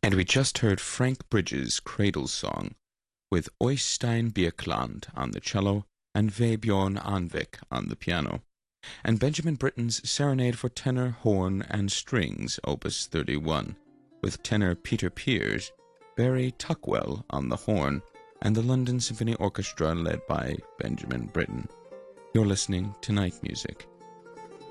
And we just heard Frank Bridges' Cradle Song with Oystein Bjørkland on the cello and Vebjørn Anvik on the piano, and Benjamin Britten's Serenade for Tenor, Horn, and Strings, Opus 31, with tenor Peter Pears, Barry Tuckwell on the horn, and the London Symphony Orchestra led by Benjamin Britten. You're listening to Night Music.